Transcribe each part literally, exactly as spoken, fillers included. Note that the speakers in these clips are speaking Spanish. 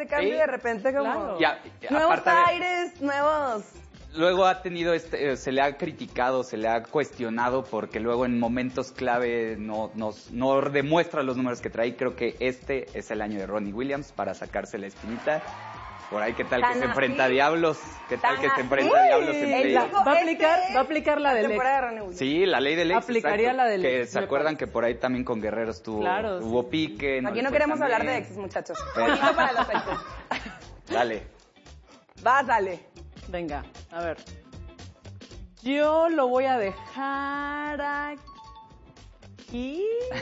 ese cambio Sí, de repente como claro. Y a- y nuevos aparte de- aires, nuevos... Luego ha tenido, este, eh, se le ha criticado, se le ha cuestionado porque luego en momentos clave no, nos, no demuestra los números que trae. Creo que este es el año de Ronnie Williams para sacarse la espinita. Por ahí, ¿qué tal que ¿Tan se enfrenta a así? Diablos? ¿Qué tal ¿Tan que se así? enfrenta a Diablos en Él playoff? dijo, Va a aplicar- este va a aplicar la del temporada ex. de Ronnie Williams. Sí, la ley del ex. Aplicaría exacto. la del Que ex, se me acuerdan parece. que por ahí también con Guerreros tuvo, Claro, hubo sí. pique. Aquí le no fue queremos tan hablar de bien. exes, muchachos. Pero- Poquito para los exes. Dale. Vas, dale. Venga, a ver. Yo lo voy a dejar aquí.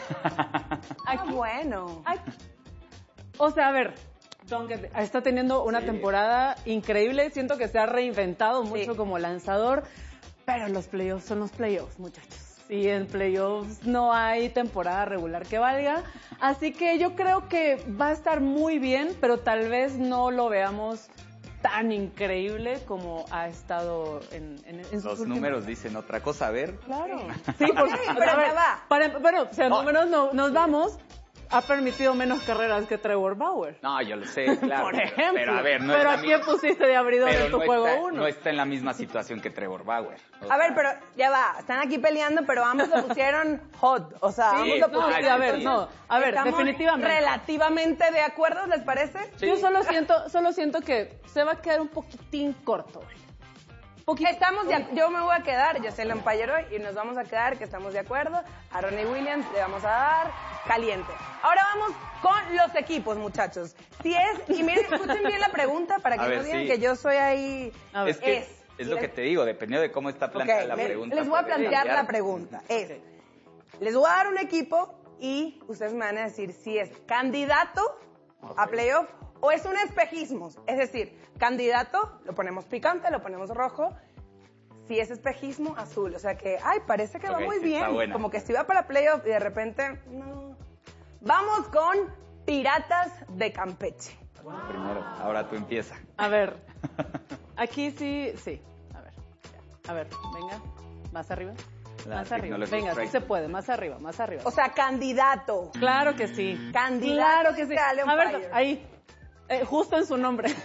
Ah, bueno. Aquí. O sea, a ver, Duncan está teniendo una Sí. temporada increíble. Siento que se ha reinventado mucho Sí. como lanzador, pero los playoffs son los playoffs, muchachos. Y en playoffs no hay temporada regular que valga. Así que yo creo que va a estar muy bien, pero tal vez no lo veamos tan increíble como ha estado en, en, en sus Los últimos- números dicen otra cosa. A ver. Claro. Sí, porque, Sí, o sea, pero a ver, ya va. para- bueno, o sea, No. números no, nos vamos. Ha permitido menos carreras que Trevor Bauer. No, yo lo sé, claro. Por ejemplo. Pero a ver, no Pero es ¿a la quién mi- pusiste de abridor pero en tu no juego está, uno? no está en la misma situación que Trevor Bauer. O A ver, sea, pero ya va, están aquí peleando, pero ambos lo pusieron hot. O sea, Sí, ambos lo no, pusieron. sí, a ver, no, a ver, ¿Estamos definitivamente. relativamente de acuerdo, les parece? Sí. Yo solo siento, solo siento que se va a quedar un poquitín corto. Poquito. Estamos de, ac- yo me voy a quedar, yo soy el umpire hoy y nos vamos a quedar que estamos de acuerdo. A Ronnie Williams le vamos a dar caliente. Ahora vamos con los equipos, muchachos. Si es, y miren, escuchen bien la pregunta para que A no ver, digan sí. que yo soy ahí. A ver. es que es. es, lo que te digo, dependiendo de cómo está Ok, planteada la le- pregunta. les voy a puede plantear cambiar. la pregunta. Es, les voy a dar un equipo y ustedes me van a decir si es candidato a playoff o es un espejismo. Es decir, candidato, lo ponemos picante, lo ponemos rojo. Si es espejismo, azul. O sea que, ay, parece que va Ok, muy sí, bien. está buena. Como que si va para playoff y de repente, no. Vamos con Piratas de Campeche. Primero, ahora tú empieza. A ver, aquí sí, sí. A ver, ya. A ver, venga, más arriba. La Más arriba. tecnología Venga, sí strike. se puede, más arriba, más arriba. O sea, candidato. Claro que sí. Candidato Claro que sí. a Leon A ver, Fire. ahí. Eh, justo en su nombre.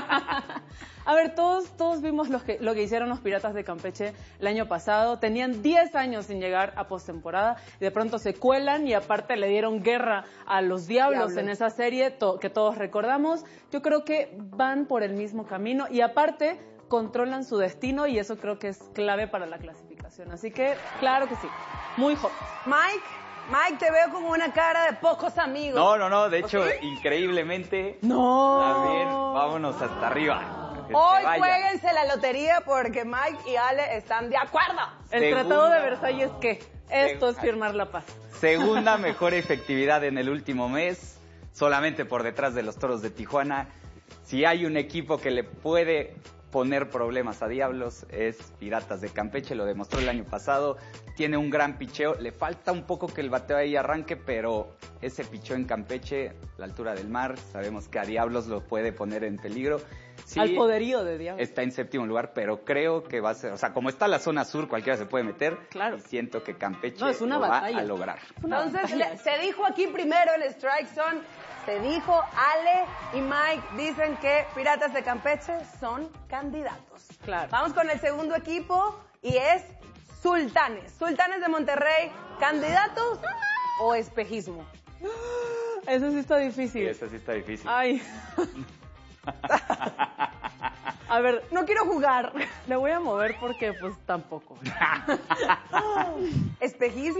A ver, todos, todos vimos lo que, lo que hicieron los Piratas de Campeche el año pasado. Tenían diez años sin llegar a postemporada y de pronto se cuelan y aparte le dieron guerra a los Diablos, Diablos. en esa serie to- que todos recordamos. Yo creo que van por el mismo camino y aparte controlan su destino y eso creo que es clave para la clasificación. Así que, claro que sí. Muy hot. Mike, Mike, te veo con una cara de pocos amigos. No, no, no, de hecho, ¿Ok? increíblemente. No. A ver, vámonos hasta arriba. Que se Hoy vaya. jueguense la lotería porque Mike y Ale están de acuerdo. El Segunda. Tratado de Versalles, ¿qué? Esto es Segunda. firmar la paz. Segunda mejor efectividad en el último mes, solamente por detrás de los Toros de Tijuana. Si hay un equipo que le puede poner problemas a Diablos, es Piratas de Campeche, lo demostró el año pasado. Tiene un gran picheo, le falta un poco que el bateo ahí arranque, pero ese picheo en Campeche, la altura del mar, sabemos que a Diablos lo puede poner en peligro. Sí, Al poderío de Diablo. está en séptimo lugar, pero creo que va a ser, o sea, como está la zona sur, cualquiera se puede meter. Claro. Y siento que Campeche No, es una lo va batalla. a lograr. Una Entonces, batalla. le- se dijo aquí primero el strike zone. Se dijo Ale y Mike dicen que Piratas de Campeche son candidatos. Claro. Vamos con el segundo equipo y es Sultanes. Sultanes de Monterrey, ¿candidatos o espejismo? Eso sí está Sí, difícil. eso sí está difícil. Ay. A ver, No quiero jugar. le voy a mover porque pues tampoco. ¿Espejismo?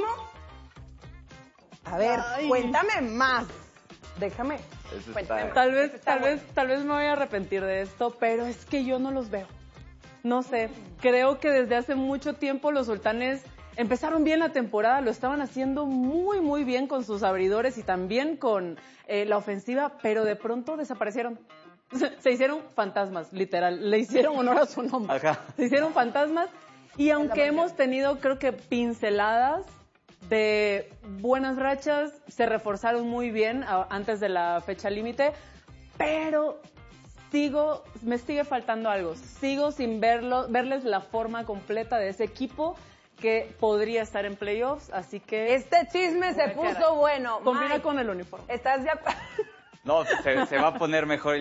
A ver, Ay. cuéntame más. Déjame. Eso Cuéntame está- más. Tal vez, Está tal bueno. vez, tal vez me voy a arrepentir de esto, pero es que yo no los veo. No sé, creo que desde hace mucho tiempo los Sultanes empezaron bien la temporada, lo estaban haciendo muy, muy bien con sus abridores y también con eh, la ofensiva, pero de pronto desaparecieron. Se hicieron fantasmas, literal. Le hicieron honor a su nombre. Ajá. Se hicieron fantasmas y aunque hemos tenido, creo que, pinceladas de buenas rachas, se reforzaron muy bien a- antes de la fecha límite, pero sigo, me sigue faltando algo. Sigo sin verlo, verles la forma completa de ese equipo que podría estar en playoffs, así que Este chisme se Voy a quedar puso ahí. bueno. combina Mike, con el uniforme. ¿estás de acuerdo? No, se, se va a poner mejor el